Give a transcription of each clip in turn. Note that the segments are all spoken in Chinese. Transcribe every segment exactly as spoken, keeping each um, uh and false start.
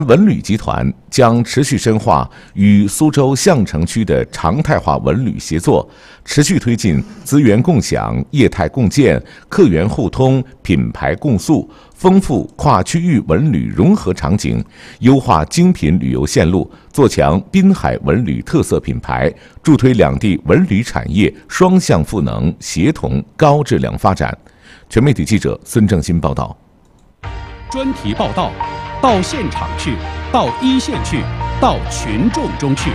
文旅集团将持续深化与苏州相城区的常态化文旅协作，持续推进资源共享、业态共建、客源互通、品牌共塑，丰富跨区域文旅融合场景，优化精品旅游线路，做强滨海文旅特色品牌，助推两地文旅产业双向赋能、协同高质量发展。全媒体记者孙正新报道。 专题报道。到现场去，到一线去，到群众中去。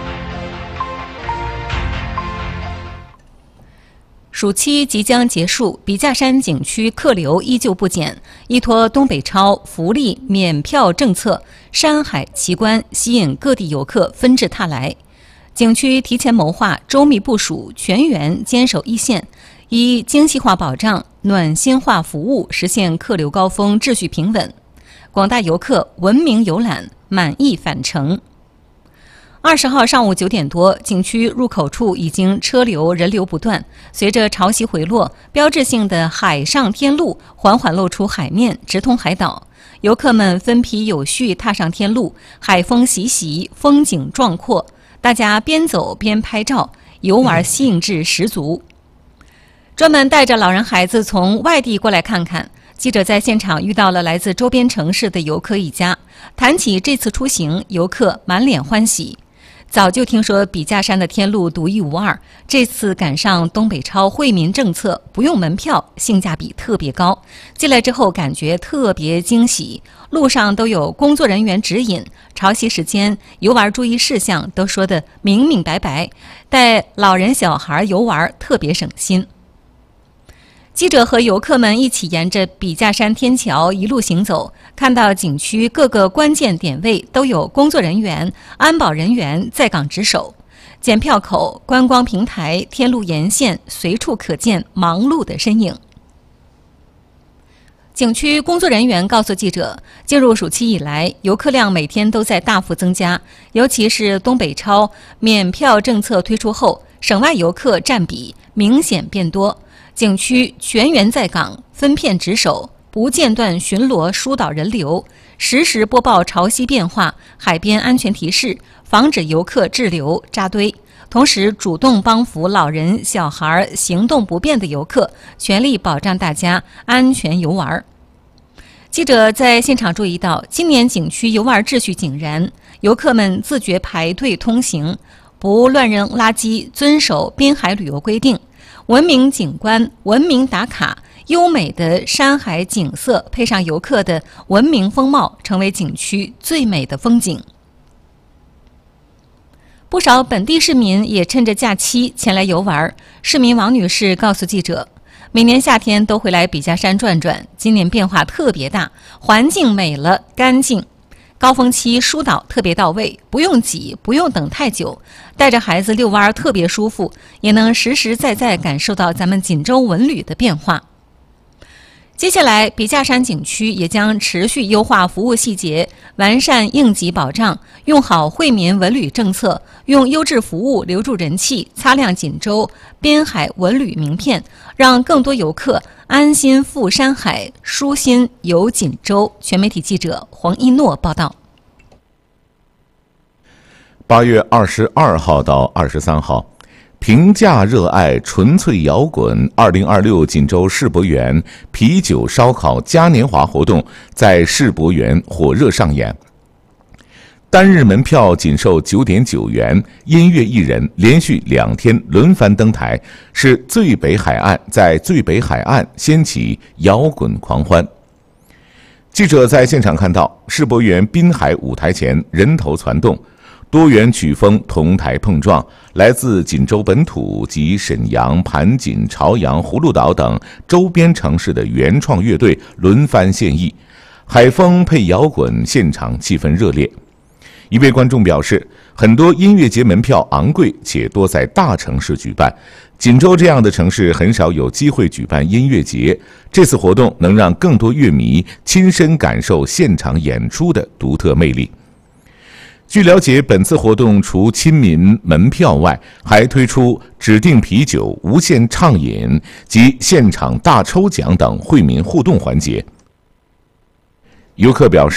暑期即将结束，笔架山景区客流依旧不减。依托东北超福利免票政策，山海奇观吸引各地游客纷至沓来。景区提前谋划，周密部署，全员坚守一线，以精细化保障、暖心化服务，实现客流高峰秩序平稳。广大游客文明游览，满意返程。二十号上午九点多，景区入口处已经车流人流不断。随着潮汐回落，标志性的海上天路缓缓露出海面，直通海岛。游客们分批有序踏上天路，海风习习，风景壮阔，大家边走边拍照，游玩吸引质十足。专门带着老人孩子从外地过来看看。记者在现场遇到了来自周边城市的游客一家，谈起这次出行，游客满脸欢喜。早就听说笔架山的天路独一无二，这次赶上东北超惠民政策，不用门票，性价比特别高。进来之后感觉特别惊喜，路上都有工作人员指引，潮汐时间、游玩注意事项都说得明明白白，带老人小孩游玩特别省心。记者和游客们一起沿着笔架山天桥一路行走，看到景区各个关键点位都有工作人员、安保人员在岗值守。检票口、观光平台、天路沿线随处可见忙碌的身影。景区工作人员告诉记者，进入暑期以来，游客量每天都在大幅增加，尤其是东北超免票政策推出后，省外游客占比明显变多。景区全员在岗，分片值守，不间断巡逻疏导人流，实时播报潮汐变化、海边安全提示，防止游客滞留扎堆。同时主动帮扶老人、小孩、行动不便的游客，全力保障大家安全游玩。记者在现场注意到，今年景区游玩秩序井然，游客们自觉排队通行，不乱扔垃圾，遵守滨海旅游规定。文明景观、文明打卡，优美的山海景色配上游客的文明风貌，成为景区最美的风景。不少本地市民也趁着假期前来游玩。市民王女士告诉记者，每年夏天都会来笔架山转转，今年变化特别大，环境美了，干净。高峰期疏导特别到位，不用挤，不用等太久，带着孩子遛弯特别舒服，也能实实在在感受到咱们锦州文旅的变化。接下来，笔架山景区也将持续优化服务细节，完善应急保障，用好惠民文旅政策，用优质服务留住人气，擦亮锦州滨海文旅名片，让更多游客安心赴山海，舒心游锦州。全媒体记者黄一诺报道。 八月二十二号到二十三号。平价热爱纯粹摇滚二零二六锦州世博园啤酒烧烤嘉年华活动在世博园火热上演。单日门票仅售九点九元，音乐艺人连续两天轮番登台，是最北海岸在最北海岸掀起摇滚狂欢。记者在现场看到，世博园滨海舞台前人头攒动。多元曲风同台碰撞，来自锦州本土及沈阳、盘锦、朝阳、葫芦岛等周边城市的原创乐队轮番献艺，海风配摇滚，现场气氛热烈。一位观众表示，很多音乐节门票昂贵，且多在大城市举办，锦州这样的城市很少有机会举办音乐节，这次活动能让更多乐迷亲身感受现场演出的独特魅力。据了解，本次活动除亲民门票外，还推出指定啤酒、无限畅饮及现场大抽奖等惠民互动环节。游客表示，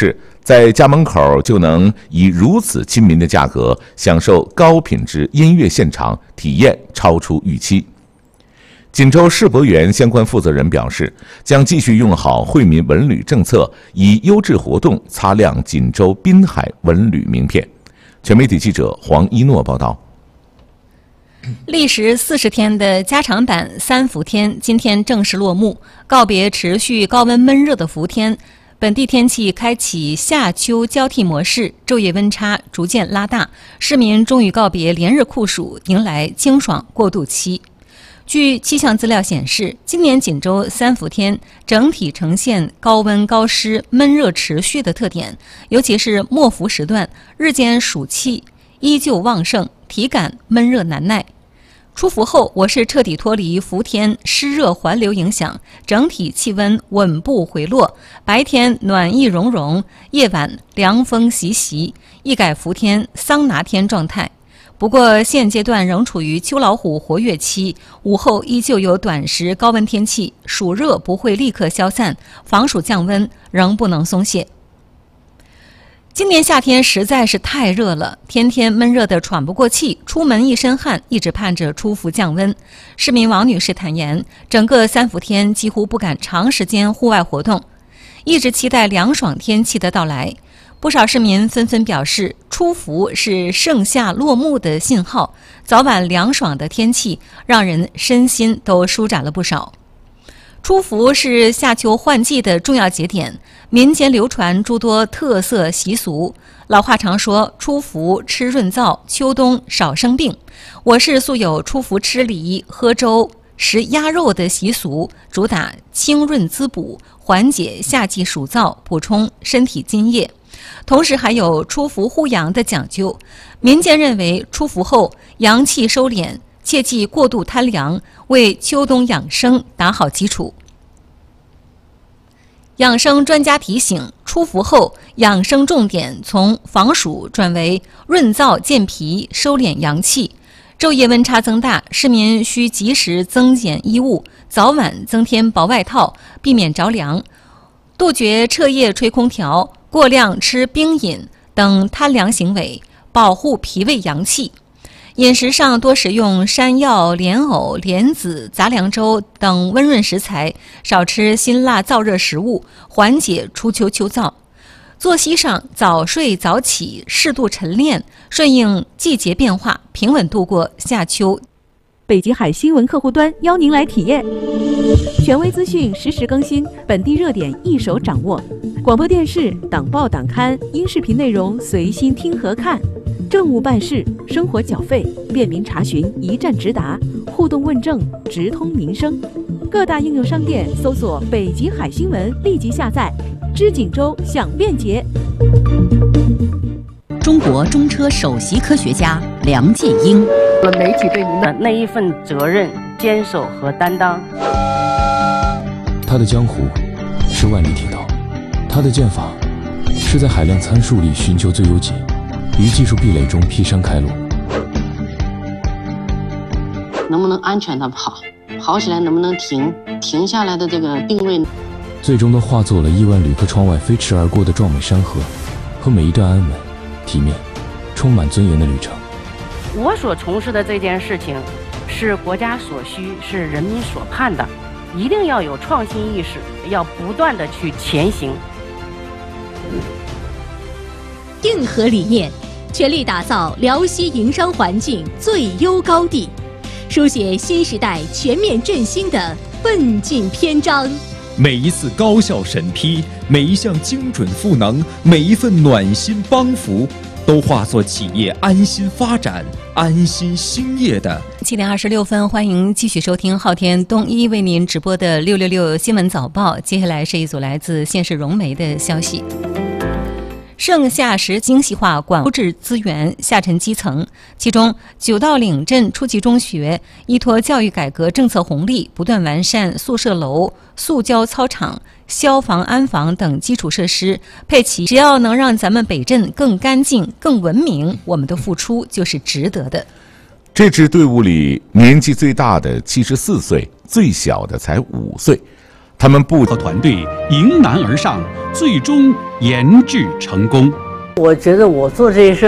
在家门口就能以如此亲民的价格享受高品质音乐现场，体验超出预期。锦州世博园相关负责人表示，将继续用好惠民文旅政策，以优质活动擦亮锦州滨海文旅名片。全媒体记者黄一诺报道。 历时四十天的加长版三伏天今天正式落幕，告别持续高温闷热的伏天，本地天气开启夏秋交替模式，昼夜温差逐渐拉大，市民终于告别连日酷暑，迎来清爽过渡期。据气象资料显示，今年锦州三伏天整体呈现高温高湿闷热持续的特点，尤其是末伏时段，日间暑气依旧旺盛，体感闷热难耐。出伏后，我市彻底脱离伏天湿热环流影响，整体气温稳步回落，白天暖意融融，夜晚凉风习习，一改伏天桑拿天状态。不过现阶段仍处于秋老虎活跃期，午后依旧有短时高温天气，暑热不会立刻消散，防暑降温仍不能松懈。今年夏天实在是太热了，天天闷热得喘不过气，出门一身汗，一直盼着出伏降温。市民王女士坦言，整个三伏天几乎不敢长时间户外活动，一直期待凉爽天气的到来。不少市民纷纷表示，出伏是盛夏落幕的信号，早晚凉爽的天气让人身心都舒展了不少。出伏是夏秋换季的重要节点，民间流传诸多特色习俗。老话常说，出伏吃润燥，秋冬少生病。我市素有出伏吃梨、喝粥、食鸭肉的习俗，主打清润滋补，缓解夏季暑燥，补充身体津液。同时还有出伏护阳的讲究，民间认为出伏后阳气收敛，切忌过度贪凉，为秋冬养生打好基础。养生专家提醒，出伏后养生重点从防暑转为润燥健脾，收敛阳气。昼夜温差增大，市民需及时增减衣物，早晚增添薄外套，避免着凉，杜绝彻夜吹空调、过量吃冰饮等贪凉行为，保护脾胃阳气。饮食上多食用山药、莲藕、莲子、杂粮粥等温润食材，少吃辛辣燥热食物，缓解初秋秋燥。作息上早睡早起，适度晨练，顺应季节变化，平稳度过夏秋。 北极海新闻客户端邀您来体验，权威资讯实时更新，本地热点一手掌握，广播电视、党报党刊、音视频内容随心听和看，政务办事、生活缴费便民查询一站直达，互动问政直通民生。各大应用商店搜索北极海新闻，立即下载，知锦州享便捷。 中国中车首席科学家梁建英， 媒体对您的那一份责任、坚守和担当。 他的江湖是万里铁道，他的剑法是在海量参数里寻求最优解，于技术壁垒中劈山开路。 能不能安全的跑，跑起来能不能停，停下来的这个定位， 最终都化作了亿万旅客窗外飞驰而过的壮美山河，和每一段安稳、体面、充满尊严的旅程。 我所从事的这件事情是国家所需，是人民所盼的，一定要有创新意识，要不断的去前行。 硬核理念，全力打造辽西营商环境最优高地，书写新时代全面振兴的奋进篇章。 每一次高效审批，每一项精准赋能，每一份暖心帮扶，都化作企业安心发展、安心兴业的。 七点二十六分，欢迎继续收听昊天东一为您直播的六六六新闻早报。接下来是一组来自县市融媒的消息。盛夏时精细化管优质资源下沉基层，其中九道岭镇初级中学依托教育改革政策红利，不断完善宿舍楼、塑胶操场、消防安防等基础设施，配齐只要能让咱们北镇更干净、更文明，我们的付出就是值得的。 这支队伍里年纪最大的七十四岁，最小的才五岁。 他们不和团队迎难而上，最终研制成功。 我觉得我做这些事